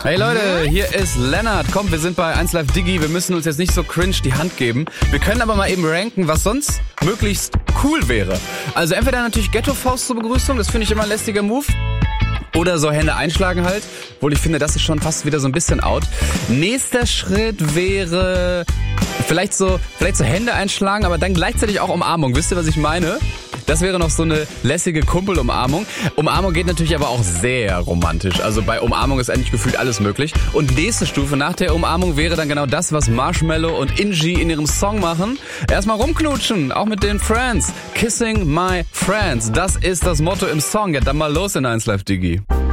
Hey Leute, hier ist Lennart. Komm, wir sind bei 1Live Diggi. Wir müssen uns jetzt nicht so cringe die Hand geben. Wir können aber mal eben ranken, was sonst möglichst cool wäre. Also entweder natürlich Ghetto-Faust zur Begrüßung, das finde ich immer ein lästiger Move. Oder so Hände einschlagen halt. Obwohl ich finde, das ist schon fast wieder so ein bisschen out. Nächster Schritt wäre vielleicht so Hände einschlagen, aber dann gleichzeitig auch Umarmung. Wisst ihr, was ich meine? Das wäre noch so eine lässige Kumpelumarmung. Umarmung geht natürlich aber auch sehr romantisch. Also bei Umarmung ist eigentlich gefühlt alles möglich. Und nächste Stufe nach der Umarmung wäre dann genau das, was Marshmello und Inji in ihrem Song machen. Erstmal rumknutschen, auch mit den Friends. Kissing my friends, das ist das Motto im Song. Ja, dann mal los in 1Live Diggi.